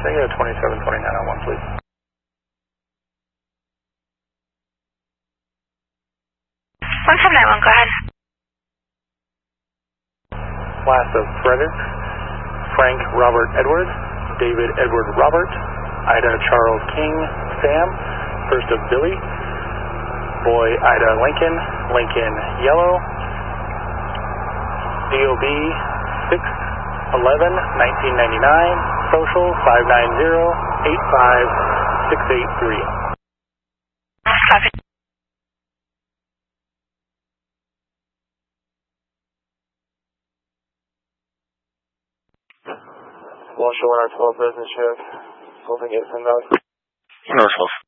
Sega 272901, please. One seven nine one. Go ahead. Last of Frederick, Frank Robert Edward, David Edward Robert, Ida Charles King Sam, first of Billy, Boy Ida Lincoln, Lincoln Yellow, DOB 6/11/1999, Social 590-85683. Copy. Walsh 1R12 business shift, holding it from North. North